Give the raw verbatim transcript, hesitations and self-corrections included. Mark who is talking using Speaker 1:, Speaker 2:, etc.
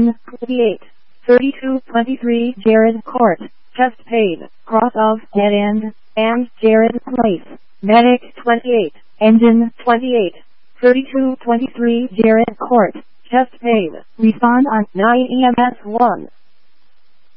Speaker 1: twenty-eight, thirty-two twenty-three Jared Court, chest pain, cross of dead end, and Jared Place. Medic twenty-eight, engine twenty-eight, thirty-two twenty-three Jared Court, chest pain. Respond on nine E M S one.